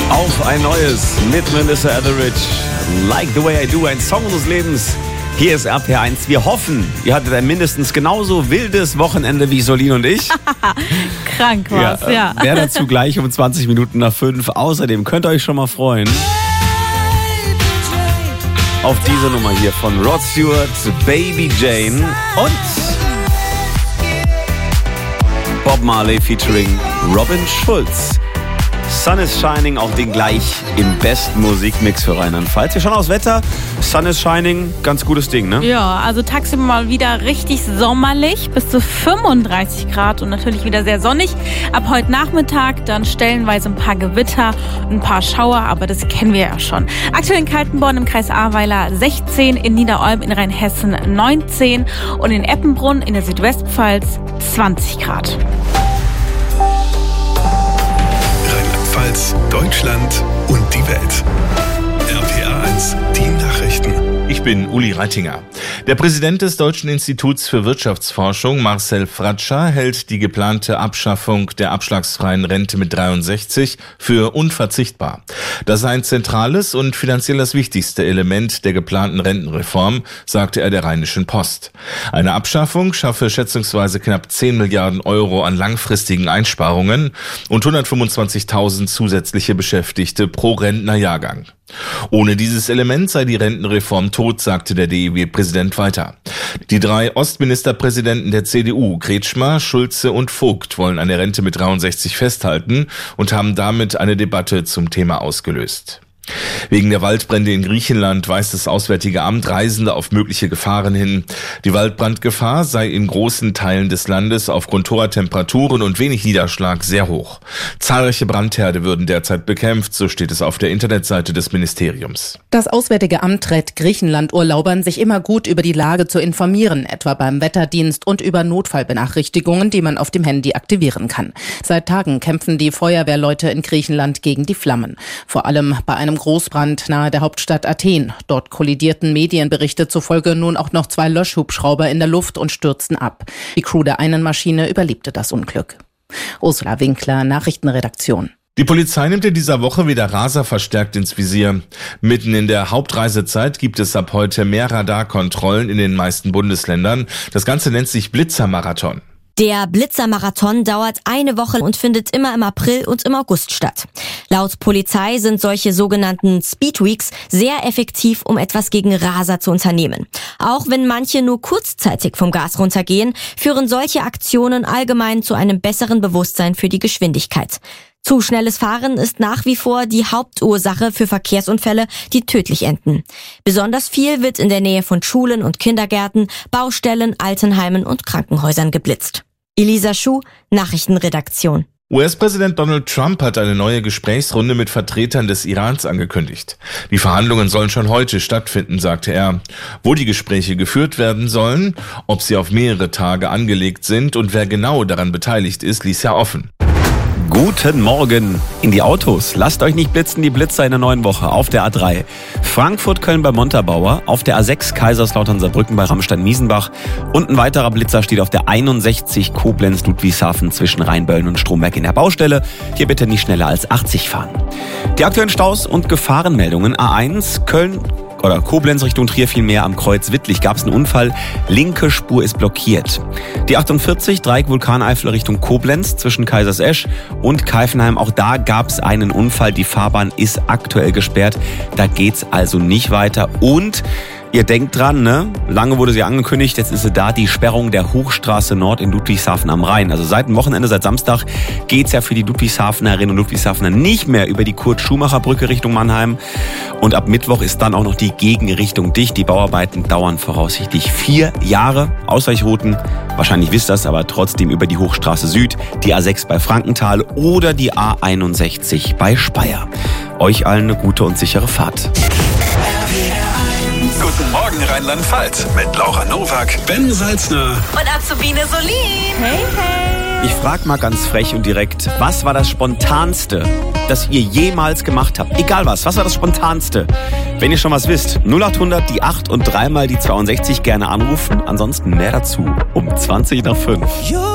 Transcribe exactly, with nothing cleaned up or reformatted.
Auf ein neues mit Melissa Etheridge. Like the way I do, ein Song unseres Lebens. Hier ist R P R eins. Wir hoffen, ihr hattet ein mindestens genauso wildes Wochenende wie Solin und ich. Krank war's, ja. ja. Mehr dazu gleich um zwanzig Minuten nach fünf. Außerdem könnt ihr euch schon mal freuen auf diese Nummer hier von Rod Stewart, Baby Jane und Bob Marley featuring Robin Schulz. Sun is Shining, auch den gleich im besten Musikmix für Rheinland-Pfalz. Wir schauen aufs Wetter. Sun is Shining, ganz gutes Ding, ne? Ja, also tagsüber mal wieder richtig sommerlich, bis zu fünfunddreißig Grad und natürlich wieder sehr sonnig. Ab heute Nachmittag dann stellenweise ein paar Gewitter, ein paar Schauer, aber das kennen wir ja schon. Aktuell in Kaltenborn im Kreis Ahrweiler sechzehn, in Niederolm in Rheinhessen neunzehn und in Eppenbrunn in der Südwestpfalz zwanzig Grad. Deutschland und die Welt. R P R eins, die Nachrichten. Ich bin Uli Reitinger. Der Präsident des Deutschen Instituts für Wirtschaftsforschung, Marcel Fratscher, hält die geplante Abschaffung der abschlagsfreien Rente mit dreiundsechzig für unverzichtbar. Das sei ein zentrales und finanziell das wichtigste Element der geplanten Rentenreform, sagte er der Rheinischen Post. Eine Abschaffung schaffe schätzungsweise knapp zehn Milliarden Euro an langfristigen Einsparungen und hundertfünfundzwanzigtausend zusätzliche Beschäftigte pro Rentnerjahrgang. Ohne dieses Element sei die Rentenreform tot, sagte der D I W-Präsident weiter. Die drei Ostministerpräsidenten der C D U, Kretschmer, Schulze und Vogt, wollen an der Rente mit dreiundsechzig festhalten und haben damit eine Debatte zum Thema ausgelöst. Wegen der Waldbrände in Griechenland weist das Auswärtige Amt Reisende auf mögliche Gefahren hin. Die Waldbrandgefahr sei in großen Teilen des Landes aufgrund hoher Temperaturen und wenig Niederschlag sehr hoch. Zahlreiche Brandherde würden derzeit bekämpft, so steht es auf der Internetseite des Ministeriums. Das Auswärtige Amt rät Griechenland-Urlaubern, sich immer gut über die Lage zu informieren, etwa beim Wetterdienst und über Notfallbenachrichtigungen, die man auf dem Handy aktivieren kann. Seit Tagen kämpfen die Feuerwehrleute in Griechenland gegen die Flammen. Vor allem bei einem Großbrand nahe der Hauptstadt Athen. Dort kollidierten Medienberichte zufolge nun auch noch zwei Löschhubschrauber in der Luft und stürzten ab. Die Crew der einen Maschine überlebte das Unglück. Ursula Winkler, Nachrichtenredaktion. Die Polizei nimmt in dieser Woche wieder Raser verstärkt ins Visier. Mitten in der Hauptreisezeit gibt es ab heute mehr Radarkontrollen in den meisten Bundesländern. Das Ganze nennt sich Blitzermarathon. Der Blitzermarathon dauert eine Woche und findet immer im April und im August statt. Laut Polizei sind solche sogenannten Speedweeks sehr effektiv, um etwas gegen Raser zu unternehmen. Auch wenn manche nur kurzzeitig vom Gas runtergehen, führen solche Aktionen allgemein zu einem besseren Bewusstsein für die Geschwindigkeit. Zu schnelles Fahren ist nach wie vor die Hauptursache für Verkehrsunfälle, die tödlich enden. Besonders viel wird in der Nähe von Schulen und Kindergärten, Baustellen, Altenheimen und Krankenhäusern geblitzt. Elisa Schuh, Nachrichtenredaktion. U S-Präsident Donald Trump hat eine neue Gesprächsrunde mit Vertretern des Irans angekündigt. Die Verhandlungen sollen schon heute stattfinden, sagte er. Wo die Gespräche geführt werden sollen, ob sie auf mehrere Tage angelegt sind und wer genau daran beteiligt ist, ließ er offen. Guten Morgen in die Autos. Lasst euch nicht blitzen, die Blitzer in der neuen Woche auf der A drei. Frankfurt-Köln bei Montabaur, auf der A sechs Kaiserslautern-Saarbrücken bei Ramstein-Miesenbach und ein weiterer Blitzer steht auf der einundsechzig Koblenz-Ludwigshafen zwischen Rheinböllen und Stromberg in der Baustelle. Hier bitte nicht schneller als achtzig fahren. Die aktuellen Staus und Gefahrenmeldungen. A eins Köln oder Koblenz Richtung Trier vielmehr am Kreuz Wittlich gab es einen Unfall. Linke Spur ist blockiert. Die achtundvierzig Dreieck Vulkaneifel Richtung Koblenz zwischen Kaisersesch und Keifenheim. Auch da gab es einen Unfall. Die Fahrbahn ist aktuell gesperrt. Da geht's also nicht weiter. Und ihr denkt dran, ne? Lange wurde sie angekündigt, jetzt ist sie da, die Sperrung der Hochstraße Nord in Ludwigshafen am Rhein. Also seit dem Wochenende, seit Samstag geht's ja für die Ludwigshafenerinnen und Ludwigshafener nicht mehr über die Kurt-Schumacher-Brücke Richtung Mannheim. Und ab Mittwoch ist dann auch noch die Gegenrichtung dicht. Die Bauarbeiten dauern voraussichtlich vier Jahre. Ausweichrouten, wahrscheinlich wisst ihr das, aber trotzdem über die Hochstraße Süd, die A sechs bei Frankenthal oder die A einundsechzig bei Speyer. Euch allen eine gute und sichere Fahrt. Guten Morgen Rheinland-Pfalz mit Laura Nowak, Ben Salzner Und Azubine Solin. Hey, hey. Ich frag mal ganz frech und direkt, was war das Spontanste, das ihr jemals gemacht habt? Egal was, was war das Spontanste? Wenn ihr schon was wisst, null acht hundert, die acht und dreimal die zweiundsechzig gerne anrufen. Ansonsten mehr dazu um zwanzig nach fünf.